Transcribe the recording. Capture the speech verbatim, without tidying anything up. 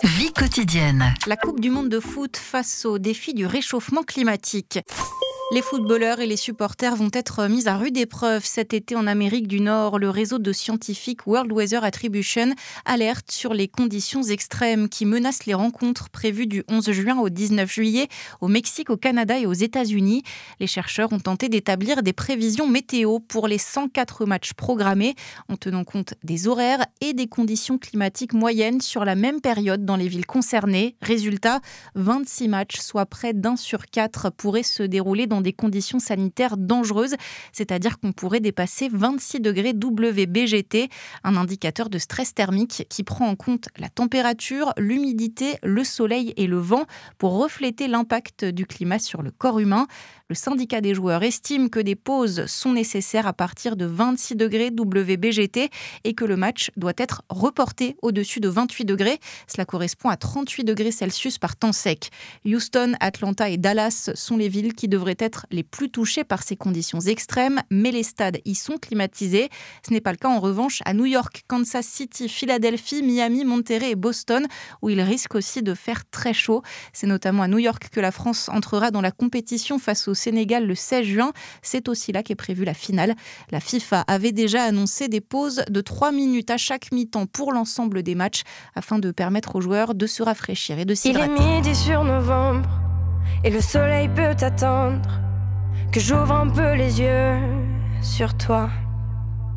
Vie quotidienne. La Coupe du monde de foot face au défi du réchauffement climatique. Les footballeurs et les supporters vont être mis à rude épreuve cet été en Amérique du Nord. Le réseau de scientifiques World Weather Attribution alerte sur les conditions extrêmes qui menacent les rencontres prévues du onze juin au dix-neuf juillet au Mexique, au Canada et aux États-Unis. Les chercheurs ont tenté d'établir des prévisions météo pour les cent quatre matchs programmés en tenant compte des horaires et des conditions climatiques moyennes sur la même période dans les villes concernées. Résultat, vingt-six matchs, soit près d'un sur quatre, pourraient se dérouler dans des conditions sanitaires dangereuses, c'est-à-dire qu'on pourrait dépasser vingt-six degrés W B G T, un indicateur de stress thermique qui prend en compte la température, l'humidité, le soleil et le vent pour refléter l'impact du climat sur le corps humain. Le syndicat des joueurs estime que des pauses sont nécessaires à partir de vingt-six degrés W B G T et que le match doit être reporté au-dessus de vingt-huit degrés. Cela correspond à trente-huit degrés Celsius par temps sec. Houston, Atlanta et Dallas sont les villes qui devraient être les plus touchées par ces conditions extrêmes, mais les stades y sont climatisés. Ce n'est pas le cas en revanche à New York, Kansas City, Philadelphie, Miami, Monterrey et Boston, où il risque aussi de faire très chaud. C'est notamment à New York que la France entrera dans la compétition face au Sénégal le seize juin. C'est aussi là qu'est prévue la finale. La FIFA avait déjà annoncé des pauses de trois minutes à chaque mi-temps pour l'ensemble des matchs afin de permettre aux joueurs de se rafraîchir et de s'hydrater. Il est midi sur novembre et le soleil peut attendre que j'ouvre un peu les yeux sur toi.